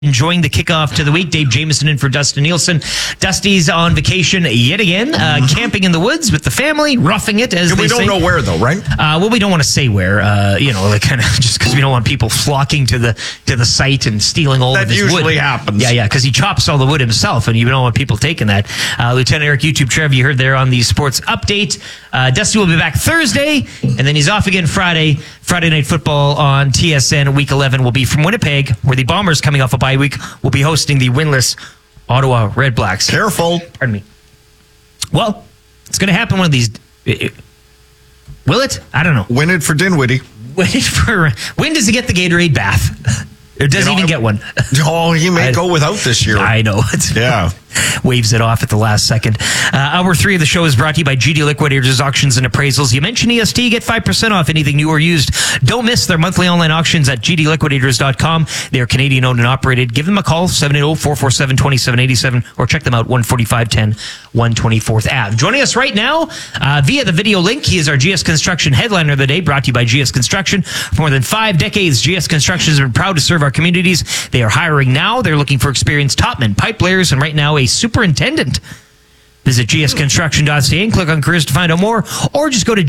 Enjoying the kickoff to the week. Dave Jameson in for Dustin Nielsen. Dusty's on vacation yet again, camping in the woods with the family, roughing it, as they say. We don't know where, though, right? Well, we don't want to say where, like kind of just because we don't want people flocking to the site and stealing all of his wood. That usually happens. Yeah, because he chops all the wood himself, and you don't want people taking that. Lieutenant Eric YouTube Trev, you heard there on the sports update. Dusty will be back Thursday, and then he's off again Friday. Friday Night Football on TSN. Week 11 will be from Winnipeg, where the Bombers, coming off a bye week, will be hosting the winless Ottawa Redblacks. Careful. Pardon me. Well, it's going to happen one of these. Will it? I don't know. Win it for Dinwiddie. When does he get the Gatorade bath? Or does he even get one? Oh, he may go without this year. I know. Yeah. Waves it off at the last second. Hour 3 of the show is brought to you by GD Liquidators Auctions and Appraisals. You mentioned EST, get 5% off anything new or used. Don't miss their monthly online auctions at gdliquidators.com. They are Canadian owned and operated. Give them a call, 780-447-2787, or check them out, 14510 124th Ave. Joining us right now via the video link, he is our GS Construction headliner of the day, brought to you by GS Construction. For more than 5 decades, GS Construction has been proud to serve our communities. They are hiring now. They're looking for experienced topmen, pipe layers, and right now a superintendent. Visit gsconstruction.ca and click on careers to find out more, or just go to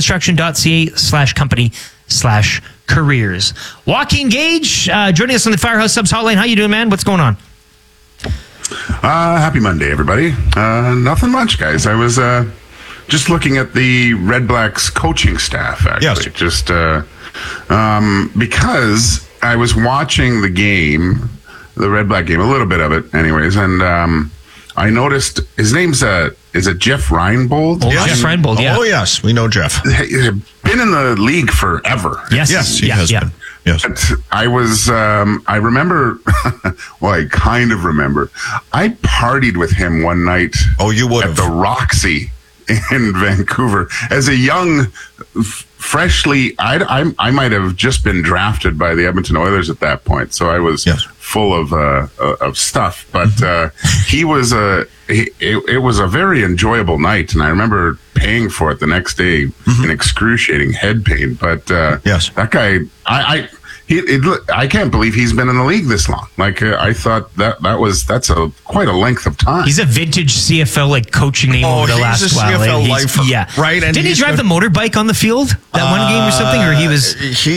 gsconstruction.ca/company/careers. Joaquin Gage, joining us on the Firehouse Subs hotline. How you doing, man? What's going on? Happy Monday, everybody. Nothing much, guys. I was just looking at the Red Blacks coaching staff, actually. Yes. Just because I was watching the game, the Red Black game, a little bit of it anyways, and I noticed his name's is it Jeff Reinbold? Oh, yes. Jeff Reinbold, yeah. Oh, yes, we know Jeff. He's been in the league forever. Yes, he has been. Yes. But I was, I remember, well, I kind of remember, I partied with him one night. Oh, you would at the Roxy in Vancouver as a young, freshly, I might have just been drafted by the Edmonton Oilers at that point, so I was full of stuff. But he was it was a very enjoyable night, and I remember paying for it the next day in excruciating head pain. But that guy, I can't believe he's been in the league this long. Like I thought that's quite a length of time. He's a vintage CFL coaching name over the last while. CFL lifer, right? And didn't he drive the motorbike on the field that one game or something? Or he was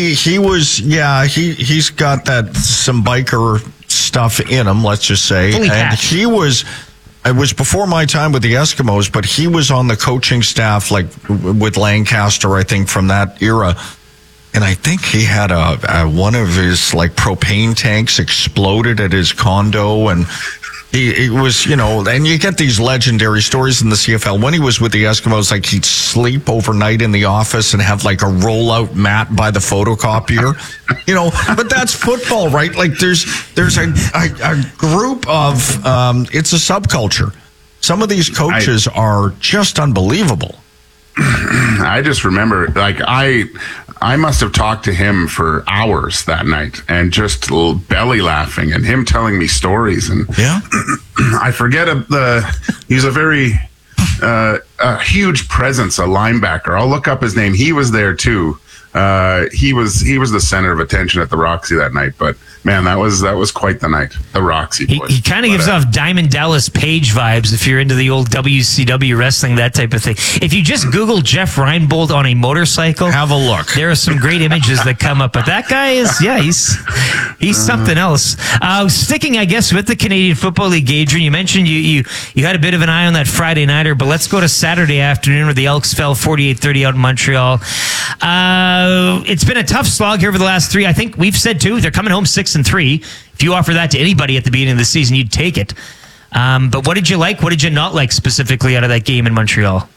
he's got that some biker stuff in him. Let's just say, fully and patched. It was before my time with the Eskimos, but he was on the coaching staff with Lancaster, I think, from that era. And I think he had one of his propane tanks exploded at his condo, and he was, and you get these legendary stories in the CFL. When he was with the Eskimos, he'd sleep overnight in the office and have a rollout mat by the photocopier, but that's football, right? There's a group of, it's a subculture. Some of these coaches are just unbelievable. I just remember, I must have talked to him for hours that night and just belly laughing and him telling me stories. And I forget he's a very a huge presence, a linebacker. I'll look up his name. He was there too. He was the center of attention at the Roxy that night, but man, that was quite the night. The Roxy. He kind of gives off Diamond Dallas Page vibes if you're into the old WCW wrestling, that type of thing. If you just Google Jeff Reinbold on a motorcycle, have a look. There are some great images that come up. But that guy is, he's something else. Sticking, I guess, with the Canadian Football League, Adrian, you mentioned you had a bit of an eye on that Friday nighter, but let's go to Saturday afternoon where the Elks fell 48-30 out in Montreal. It's been a tough slog here over the last 3. I think we've said too, they're coming home 6-3. If you offer that to anybody at the beginning of the season, you'd take it. But what did you like? What did you not like specifically out of that game in Montreal?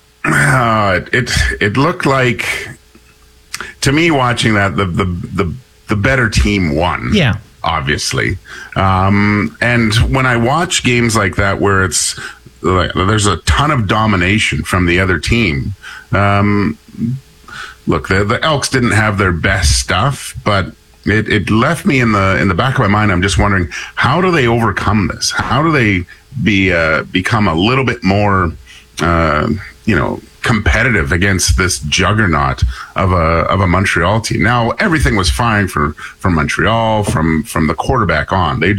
It looked like, to me, watching that, the better team won. Yeah. Obviously. And when I watch games like that where it's there's a ton of domination from the other team, look, the Elks didn't have their best stuff, but it left me in the back of my mind. I'm just wondering, how do they overcome this? How do they become a little bit more, competitive against this juggernaut of a Montreal team. Now everything was fine for Montreal from the quarterback on. They